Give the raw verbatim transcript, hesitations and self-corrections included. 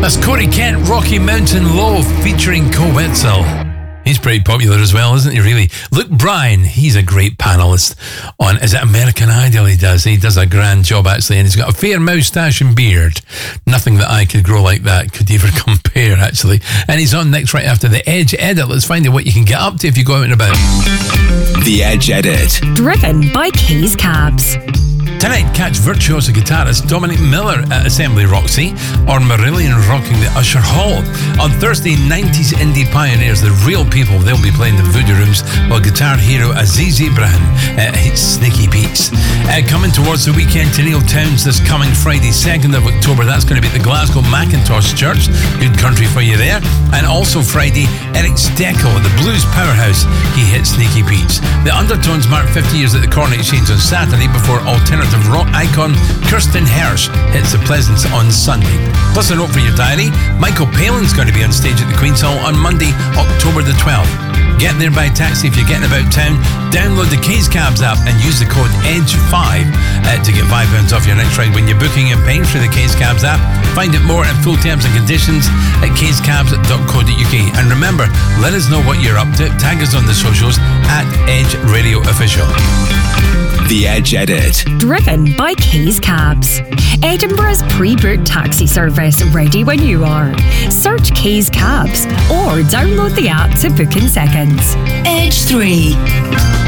That's Corey Kent, Rocky Mountain Low, featuring Co Wetzel. He's pretty popular as well, isn't he, really? Luke Bryan, he's a great panellist on, is it American Idol he does? He does a grand job, actually, and he's got a fair moustache and beard. Nothing that I could grow like that could ever compare, actually. And he's on next right after The Edge Edit. Let's find out what you can get up to if you go out and about. The Edge Edit. Driven by Keys Cabs. Tonight, catch virtuoso guitarist Dominic Miller at Assembly Roxy or Marillion rocking the Usher Hall. On Thursday, nineties indie pioneers, the real people, they'll be playing the Voodoo Rooms, while guitar hero Aziz Ibrahim uh, hits Sneaky Pete's. Uh, coming towards the weekend to Neil Towns this coming Friday, second of October, that's going to be at the Glasgow Macintosh Church. Good country for you there. And also Friday, Eric Steckel at the Blues Powerhouse, he hits Sneaky Pete's. The Undertones mark fifty years at the Corn Exchange on Saturday before alternative rock icon Kirsten Hirsch hits the Pleasance on Sunday. Plus a note for your diary, Michael Palin's going to be on stage at the Queen's Hall on Monday, October the twelfth. Get there by taxi if you're getting about town. Download the Keys Cabs app and use the code E D G E five uh, to get five pounds off your next ride when you're booking and paying through the Keys Cabs app. Find out more and full terms and conditions at keys cabs dot co dot uk. And remember, let us know what you're up to. Tag us on the socials at Edge Radio Official. The Edge Edit. Driven by Keys Cabs. Edinburgh's pre-booked taxi service, ready when you are. Search Keys Cabs or download the app to book in seconds. Edge three.